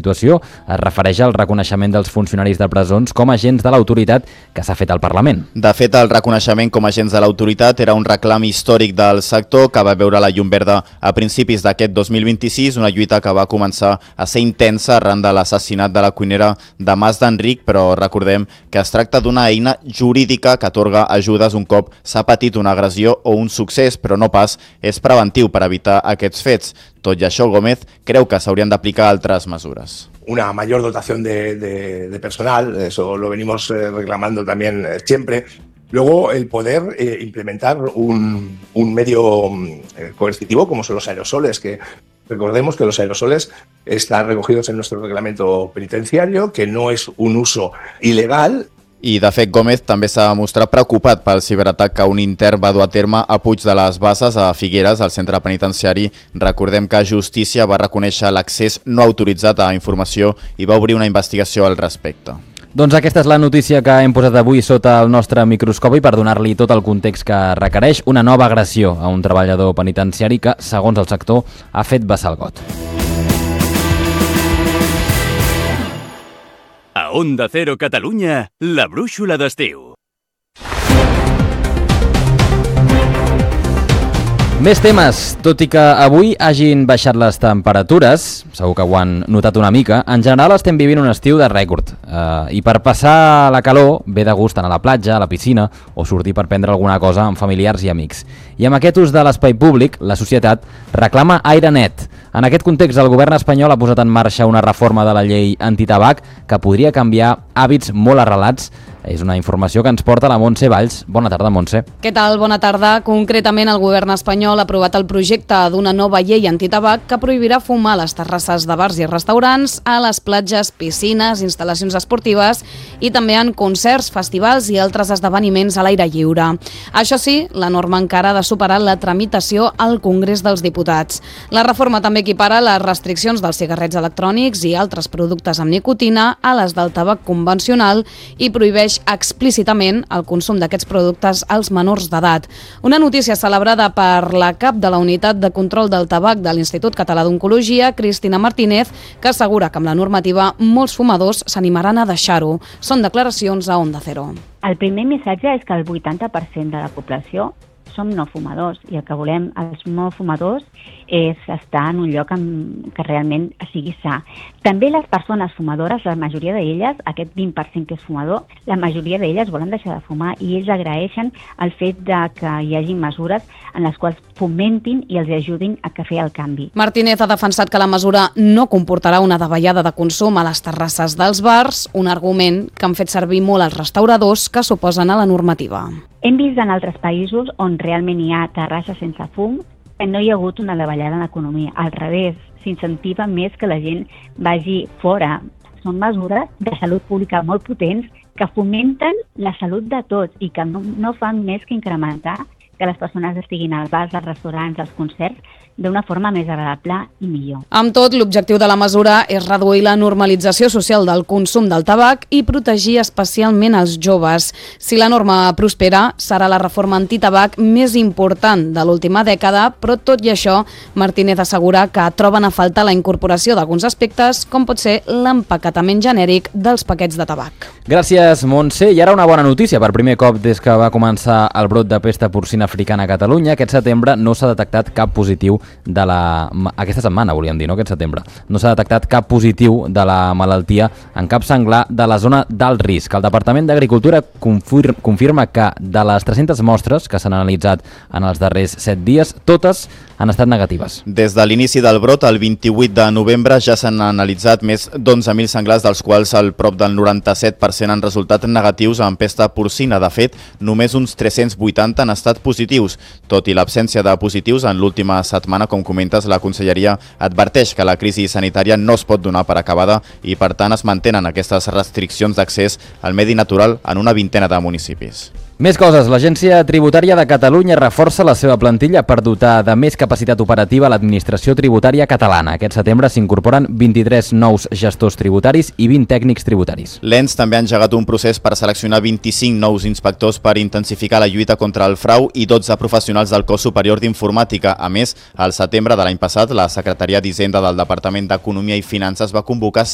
situació es refereix al reconeixement dels funcionaris de presons com a agents de l'autoritat que s'ha fet al Parlament. De fet, el reconeixement com a agents de l'autoritat era un reclam històric del sector que va veure la llum verda a principis d'aquest 2026, una lluita que va començar a ser intensa arran de l'assassinat de la cuinera de Mas d'Enric, però recordem que es tracta d'una eina jurídica que atorga ajudes un cop s'ha patit una agressió o un succés, però no pas és preventiu per evitar aquests fets. Tot i això, Gómez creu que s'haurien d'aplicar altres mesures. Una mayor dotación de personal, eso lo venimos reclamando también siempre. Luego, el poder implementar un medio coercitivo como son los aerosoles, que recordemos que los aerosoles están recogidos en nuestro reglamento penitenciario, que no es un uso ilegal. I, de fet, Gómez també s'ha mostrat preocupat pel ciberatac que un intern va dur a terme a Puig de les Basses, a Figueres, al centre penitenciari. Recordem que Justícia va reconèixer l'accés no autoritzat a informació i va obrir una investigació al respecte. Doncs aquesta és la notícia que hem posat avui sota el nostre microscopi per donar-li tot el context que requereix una nova agressió a un treballador penitenciari que, segons el sector, ha fet vessar el got. A Onda Cero Catalunya, la brúixola d'estiu. Més temes, tot i que avui hagin baixat les temperatures, segur que ho han notat una mica, en general estem vivint un estiu de rècord. I per passar la calor ve de gust anar a la platja, a la piscina o sortir per prendre alguna cosa amb familiars i amics. I amb aquest ús de l'espai públic, la societat reclama aire net. En aquest context, el govern espanyol ha posat en marxa una reforma de la llei antitabac que podria canviar hàbits molt arrelats. És una informació que ens porta la Montse Valls. Bona tarda, Montse. Què tal? Bona tarda. Concretament, el govern espanyol ha aprovat el projecte d'una nova llei antitabac que prohibirà fumar a les terrasses de bars i restaurants, a les platges, piscines, instal·lacions esportives i també en concerts, festivals i altres esdeveniments a l'aire lliure. Això sí, la norma encara ha de superar la tramitació al Congrés dels Diputats. La reforma també equipara les restriccions dels cigarrets electrònics i altres productes amb nicotina a les del tabac convencional i prohibeix explícitament el consum d'aquests productes als menors d'edat. Una notícia celebrada per la cap de la Unitat de Control del Tabac de l'Institut Català d'Oncologia, Cristina Martínez, que assegura que amb la normativa molts fumadors s'animaran a deixar-ho. Són declaracions a Onda Cero. El primer missatge és que el 80% de la població som no fumadors i el que volem els no fumadors és estar en un lloc que realment sigui sa. També les persones fumadores, la majoria d'elles, aquest 20% que és fumador, la majoria d'elles volen deixar de fumar i ells agraeixen el fet de que hi hagi mesures en les quals fomentin i els ajudin a fer el canvi. Martínez ha defensat que la mesura no comportarà una davallada de consum a les terrasses dels bars, un argument que han fet servir molt els restauradors que s'oposen a la normativa. Hem vist en altres països on realment hi ha terrasses sense fum que no hi ha hagut una davallada en l'economia. Al revés, s'incentiva més que la gent vagi fora. Són mesures de salut pública molt potents que fomenten la salut de tots i que no fan més que incrementar que les persones estiguin als bars, als restaurants, als concerts, d'una forma més agradable i millor. Amb tot, l'objectiu de la mesura és reduir la normalització social del consum del tabac i protegir especialment els joves. Si la norma prospera, serà la reforma antitabac més important de l'última dècada, però tot i això, Martínez assegura que troben a faltar la incorporació d'alguns aspectes, com pot ser l'empaquetament genèric dels paquets de tabac. Gràcies, Montse. I ara una bona notícia. Per primer cop des que va començar el brot de pesta porcina africana a Catalunya, aquest setembre no s'ha detectat cap positiu aquesta setmana, volíem dir, no aquest setembre. No s'ha detectat cap positiu de la malaltia en cap senglar de la zona d'alt risc. El Departament d'Agricultura confirma que de les 300 mostres que s'han analitzat en els darrers 7 dies, totes han estat negatives. Des de l'inici del brot, el 28 de novembre, ja s'han analitzat més d'11.000 senglars, dels quals el prop del 97% han resultat negatius en pesta porcina. De fet, només uns 380 han estat positius. Tot i l'absència de positius, en l'última setmana, com comentes, la Conselleria adverteix que la crisi sanitària no es pot donar per acabada i, per tant, es mantenen aquestes restriccions d'accés al medi natural en una vintena de municipis. Més coses. L'Agència Tributària de Catalunya reforça la seva plantilla per dotar de més capacitat operativa a l'administració tributària catalana. Aquest setembre s'incorporen 23 nous gestors tributaris i 20 tècnics tributaris. L'ENS també ha engegat un procés per seleccionar 25 nous inspectors per intensificar la lluita contra el frau i 12 professionals del Cos Superior d'Informàtica. A més, al setembre de l'any passat, la Secretaria d'Hisenda del Departament d'Economia i Finances va convocar